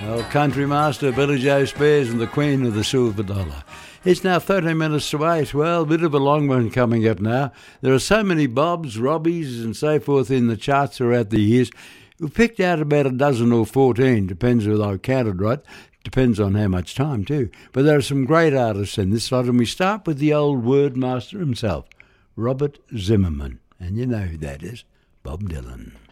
Old country master Billy Joe Spears and the Queen of the Silver Dollar. It's now 13 minutes to 8. Well, a bit of a long one coming up now. There are so many Bobs, Robbies and so forth in the charts throughout the years. We've picked out about a dozen or 14, depends whether I counted right. Depends on how much time too. But there are some great artists in this lot, and we start with the old word master himself, Robert Zimmerman. And you know who that is, Bob Dylan.